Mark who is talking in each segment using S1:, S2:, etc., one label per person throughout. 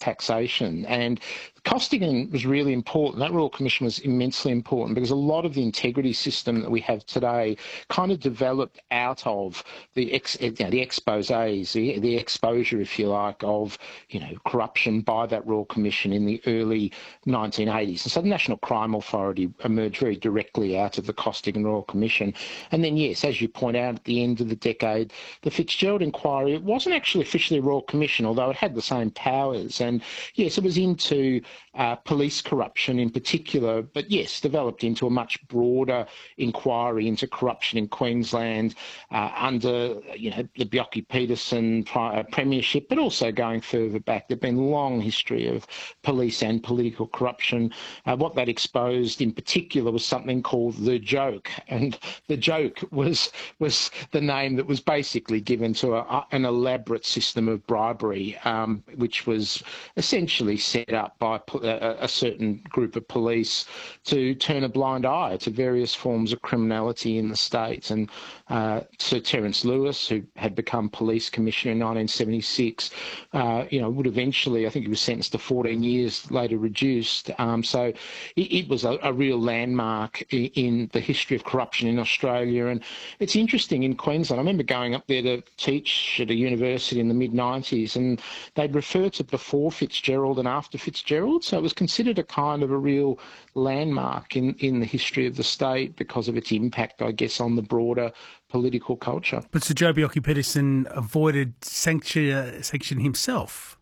S1: taxation. And Costigan was really important. That Royal Commission was immensely important because a lot of the integrity system that we have today kind of developed out of the exposés, the exposure, if you like, of corruption by that Royal Commission in the early 1980s. And so the National Crime Authority emerged very directly out of the Costigan Royal Commission. And then, yes, as you point out, at the end of the decade, the Fitzgerald inquiry, it wasn't actually officially a Royal Commission, although it had the same powers. And yes, it was into police corruption in particular, but yes, developed into a much broader inquiry into corruption in Queensland under, the Bjelke-Petersen premiership, but also going further back. There'd been a long history of police and political corruption. What that exposed in particular was something called the joke, and the joke was the name that was basically given to an elaborate system of bribery, which was essentially set up by a certain group of police to turn a blind eye to various forms of criminality in the state. And Sir Terence Lewis, who had become police commissioner in 1976, would eventually, I think he was sentenced to 14 years, later reduced. So it was a real landmark in the history of corruption in Australia. And it's interesting, in Queensland, I remember going up there to teach at a university in the mid-90s, and they'd refer to before Fitzgerald and after Fitzgerald. So it was considered a kind of a real landmark in the history of the state because of its impact, I guess, on the broader political culture.
S2: But Sir Joh Bjelke-Petersen avoided sanction himself.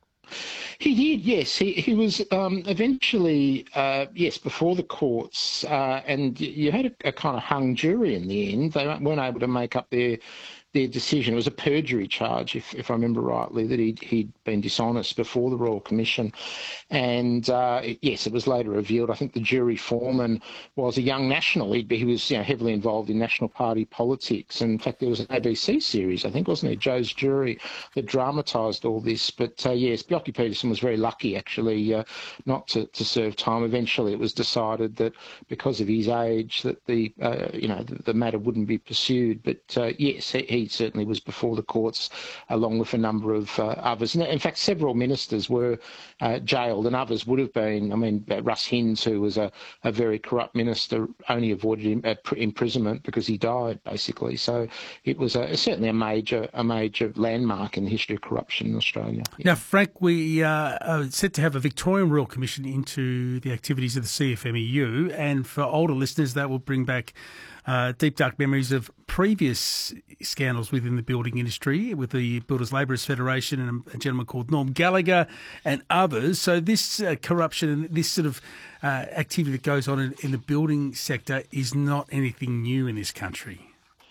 S1: He did, yes. He was eventually, before the courts, and you had a kind of hung jury in the end. They weren't able to make up their decision. It was a perjury charge, if I remember rightly, that he'd been dishonest before the Royal Commission. And yes, it was later revealed. I think the jury foreman was a young national. He was heavily involved in National Party politics. And in fact, there was an ABC series, I think, wasn't there, Joe's Jury, that dramatised all this. But yes, Bjelke-Petersen was very lucky, actually, not to serve time. Eventually, it was decided that because of his age, that the matter wouldn't be pursued. But yes, he certainly was before the courts, along with a number of others. And in fact, several ministers were jailed, and others would have been. I mean, Russ Hinds, who was a very corrupt minister, only avoided imprisonment because he died, basically. So it was certainly a major landmark in the history of corruption in Australia. Yeah.
S2: Now, Frank, we are set to have a Victorian Royal Commission into the activities of the CFMEU, and for older listeners, that will bring back deep, dark memories of previous scandals within the building industry with the Builders Labourers Federation and a gentleman called Norm Gallagher and others. So this corruption and this sort of activity that goes on in the building sector is not anything new in this country.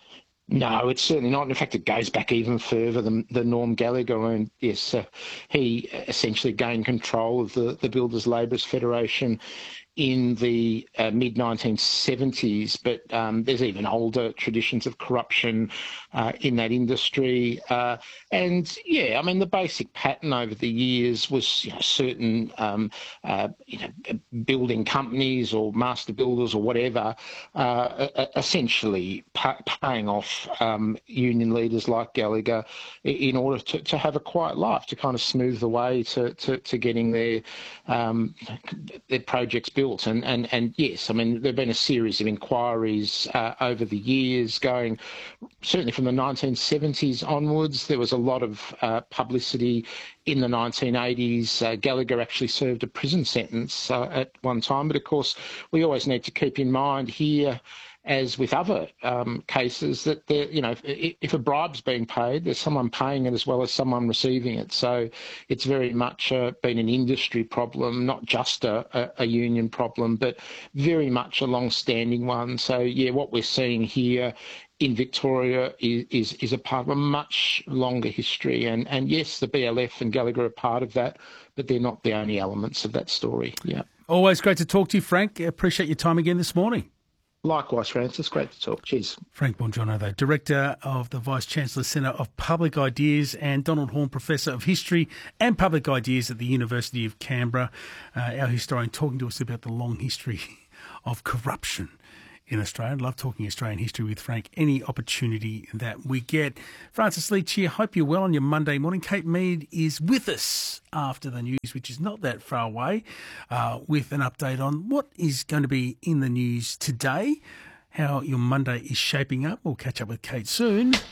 S1: No, it's certainly not. In fact, it goes back even further than Norm Gallagher. And yes, he essentially gained control of the Builders Labourers Federation in the mid-1970s, but there's even older traditions of corruption in that industry. And yeah, I mean, the basic pattern over the years was certain building companies or master builders or whatever essentially paying off union leaders like Gallagher in order to have a quiet life, to kind of smooth the way to getting their projects built. And yes, I mean, there have been a series of inquiries over the years going, certainly from the 1970s onwards. There was a lot of publicity in the 1980s. Gallagher actually served a prison sentence at one time. But of course, we always need to keep in mind here, as with other cases, that if a bribe's being paid, there's someone paying it as well as someone receiving it. So it's very much been an industry problem, not just a union problem, but very much a long-standing one. So yeah, what we're seeing here in Victoria is a part of a much longer history. And yes, the BLF and Gallagher are part of that, but they're not the only elements of that story. Yeah.
S2: Always great to talk to you, Frank. Appreciate your time again this morning.
S1: Likewise, Francis. Great to talk. Cheers.
S2: Frank Bongiorno, though, Director of the Vice-Chancellor Centre of Public Ideas, and Donald Horne, Professor of History and Public Ideas at the University of Canberra, our historian, talking to us about the long history of corruption in Australia. I love talking Australian history with Frank any opportunity that we get. Francis Leach here. Hope you're well on your Monday morning. Kate Mead is with us after the news, which is not that far away, with an update on what is going to be in the news today, how your Monday is shaping up. We'll catch up with Kate soon.